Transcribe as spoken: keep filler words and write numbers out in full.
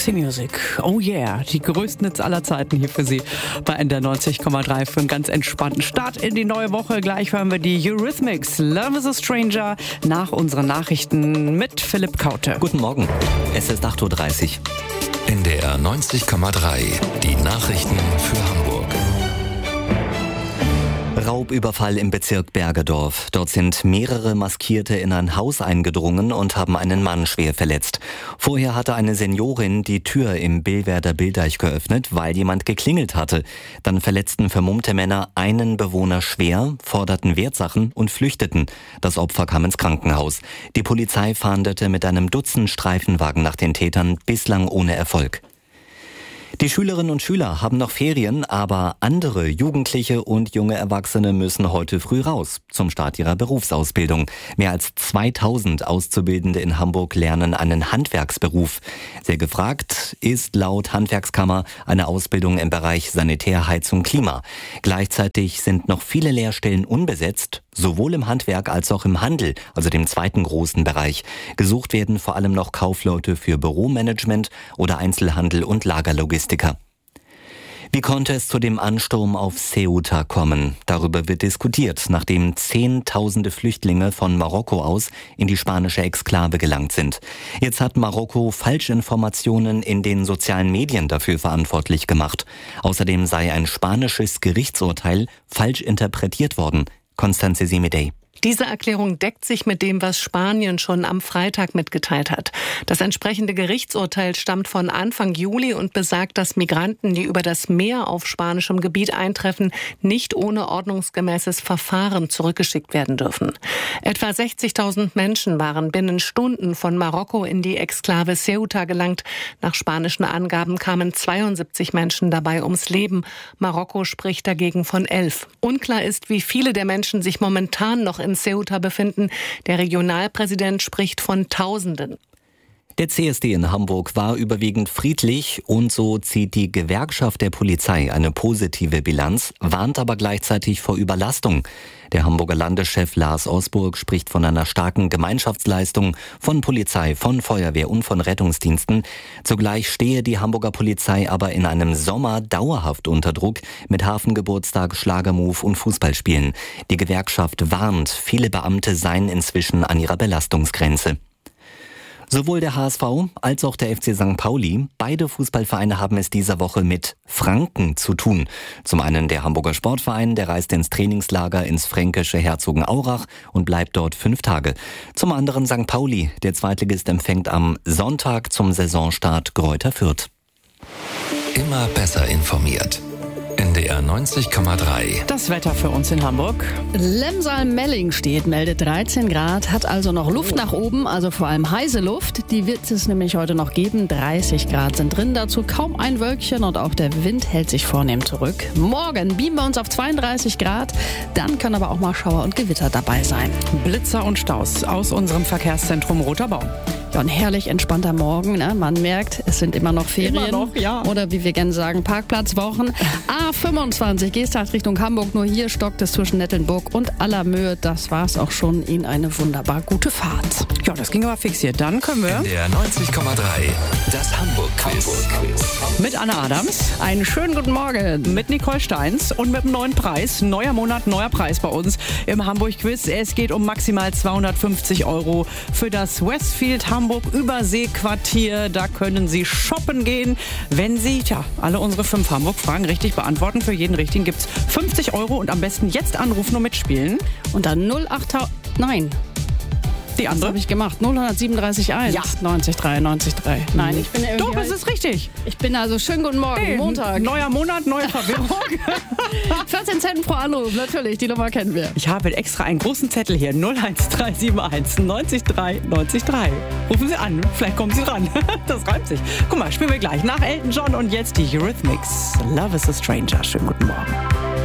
Roxy Music. Oh yeah, die größten Hits aller Zeiten hier für Sie bei N D R neunzig Komma drei für einen ganz entspannten Start in die neue Woche. Gleich hören wir die Eurythmics, Love is a Stranger, nach unseren Nachrichten mit Philipp Kaute. Guten Morgen, es ist acht Uhr dreißig. N D R neunzig Komma drei, die Nachrichten für Hamburg. Raubüberfall im Bezirk Bergedorf. Dort sind mehrere Maskierte in ein Haus eingedrungen und haben einen Mann schwer verletzt. Vorher hatte eine Seniorin die Tür im Billwerder Billdeich geöffnet, weil jemand geklingelt hatte. Dann verletzten vermummte Männer einen Bewohner schwer, forderten Wertsachen und flüchteten. Das Opfer kam ins Krankenhaus. Die Polizei fahndete mit einem Dutzend Streifenwagen nach den Tätern, bislang ohne Erfolg. Die Schülerinnen und Schüler haben noch Ferien, aber andere Jugendliche und junge Erwachsene müssen heute früh raus zum Start ihrer Berufsausbildung. Mehr als zweitausend Auszubildende in Hamburg lernen einen Handwerksberuf. Sehr gefragt ist laut Handwerkskammer eine Ausbildung im Bereich Sanitär, Heizung, Klima. Gleichzeitig sind noch viele Lehrstellen unbesetzt, sowohl im Handwerk als auch im Handel, also dem zweiten großen Bereich. Gesucht werden vor allem noch Kaufleute für Büromanagement oder Einzelhandel und Lagerlogistik. Wie konnte es zu dem Ansturm auf Ceuta kommen? Darüber wird diskutiert, nachdem Zehntausende Flüchtlinge von Marokko aus in die spanische Exklave gelangt sind. Jetzt hat Marokko Falschinformationen in den sozialen Medien dafür verantwortlich gemacht. Außerdem sei ein spanisches Gerichtsurteil falsch interpretiert worden. Constanze Simidey. Diese Erklärung deckt sich mit dem, was Spanien schon am Freitag mitgeteilt hat. Das entsprechende Gerichtsurteil stammt von Anfang Juli und besagt, dass Migranten, die über das Meer auf spanischem Gebiet eintreffen, nicht ohne ordnungsgemäßes Verfahren zurückgeschickt werden dürfen. Etwa sechzigtausend Menschen waren binnen Stunden von Marokko in die Exklave Ceuta gelangt. Nach spanischen Angaben kamen zweiundsiebzig Menschen dabei ums Leben. Marokko spricht dagegen von elf. Unklar ist, wie viele der Menschen sich momentan noch in Ceuta befinden. Der Regionalpräsident spricht von Tausenden. Der C S D in Hamburg war überwiegend friedlich und so zieht die Gewerkschaft der Polizei eine positive Bilanz, warnt aber gleichzeitig vor Überlastung. Der Hamburger Landeschef Lars Osburg spricht von einer starken Gemeinschaftsleistung von Polizei, von Feuerwehr und von Rettungsdiensten. Zugleich stehe die Hamburger Polizei aber in einem Sommer dauerhaft unter Druck mit Hafengeburtstag, Schlagermove und Fußballspielen. Die Gewerkschaft warnt, viele Beamte seien inzwischen an ihrer Belastungsgrenze. Sowohl der H S V als auch der F C Sankt Pauli, beide Fußballvereine haben es dieser Woche mit Franken zu tun. Zum einen der Hamburger Sportverein, der reist ins Trainingslager ins fränkische Herzogenaurach und bleibt dort fünf Tage. Zum anderen Sankt Pauli, der Zweitligist empfängt am Sonntag zum Saisonstart Greuther Fürth. Immer besser informiert. N D R neunzig Komma drei. Das Wetter für uns in Hamburg. Lemsal-Melling steht, meldet dreizehn Grad, hat also noch Luft nach oben, also vor allem heiße Luft. Die wird es nämlich heute noch geben. dreißig Grad sind drin, dazu kaum ein Wölkchen und auch der Wind hält sich vornehm zurück. Morgen beamen wir uns auf zweiunddreißig Grad, dann können aber auch mal Schauer und Gewitter dabei sein. Blitzer und Staus aus unserem Verkehrszentrum Roter Baum. Ja, ein herrlich entspannter Morgen. Ne? Man merkt, es sind immer noch Ferien. Immer noch, ja. Oder wie wir gerne sagen, Parkplatzwochen. A fünfundzwanzig, Geesthacht Richtung Hamburg. Nur hier stockt es zwischen Nettelnburg und Allermöhe. Das war's auch schon. Ihnen eine wunderbar gute Fahrt. Ja, das ging aber fix hier. Dann können wir... N D R neunzig Komma drei, das Hamburg-Quiz. Mit Anna Adams. Einen schönen guten Morgen. Mit Nicole Steins und mit einem neuen Preis. Neuer Monat, neuer Preis bei uns im Hamburg-Quiz. Es geht um maximal zweihundertfünfzig Euro für das Westfield Hamburg Überseequartier. Da können Sie shoppen gehen, wenn Sie tja, alle unsere fünf Hamburg-Fragen richtig beantworten. Für jeden richtigen gibt es fünfzig Euro und am besten jetzt anrufen und mitspielen. Und dann null acht... Nein. Die andere? Das habe ich gemacht. null sieben drei eins. Ja. neunzig drei neunzig drei. Nein, ich bin irgendwie... Doch, das ist richtig. Ich bin also schönen guten Morgen, Hey, Montag. Neuer Monat, neue Verwirrung. vierzehn Cent pro Anruf, natürlich, die Nummer kennen wir. Ich habe extra einen großen Zettel hier. null eins drei sieben eins neunzig drei neunzig drei. Rufen Sie an, vielleicht kommen Sie ran. Das reimt sich. Guck mal, spielen wir gleich nach Elton John und jetzt die Eurythmics. Love is a Stranger. Schönen guten Morgen.